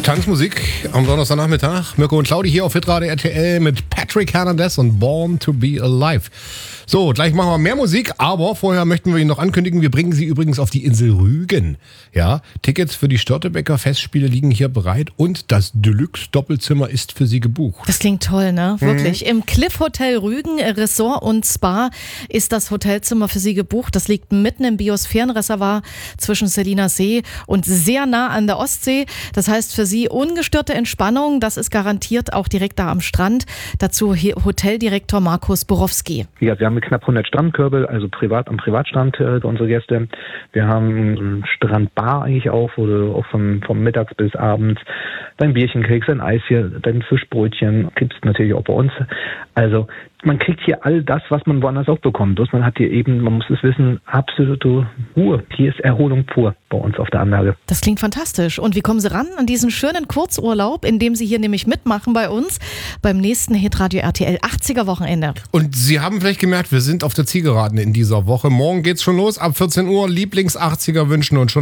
Tanzmusik am Donnerstagnachmittag. Mirko und Claudi hier auf Hitradio RTL mit Patrick Hernandez und Born to be Alive. So, gleich machen wir mehr Musik, aber vorher möchten wir Ihnen noch ankündigen, wir bringen Sie übrigens auf die Insel Rügen. Ja, Tickets für die Störtebeker Festspiele liegen hier bereit und das Deluxe-Doppelzimmer ist für Sie gebucht. Das klingt toll, ne? Wirklich. Im Cliff Hotel Rügen, Resort und Spa ist das Hotelzimmer für Sie gebucht. Das liegt mitten im Biosphärenreservoir zwischen Seliner See und sehr nah an der Ostsee. Das heißt für Sie ungestörte Entspannung. Das ist garantiert auch direkt da am Strand. Dazu Hoteldirektor Markus Borowski. Ja, wir haben knapp 100 Strandkörbe, also am Privatstrand für unsere Gäste. Wir haben eine Strandbar eigentlich auch, wo du auch vom Mittags bis abends dein Bierchen kriegst, dein Eis hier, dein Fischbrötchen gibt's natürlich auch bei uns. Also man kriegt hier all das, was man woanders auch bekommt. Bloß man hat hier eben, man muss es wissen, absolute Ruhe. Hier ist Erholung pur bei uns auf der Anlage. Das klingt fantastisch. Und wie kommen Sie ran an diesen schönen Kurzurlaub, in dem Sie hier nämlich mitmachen bei uns beim nächsten Hitradio RTL 80er Wochenende? Und Sie haben vielleicht gemerkt, wir sind auf der Zielgeraden in dieser Woche. Morgen geht's schon los, ab 14 Uhr Lieblings-80er wünschen und schon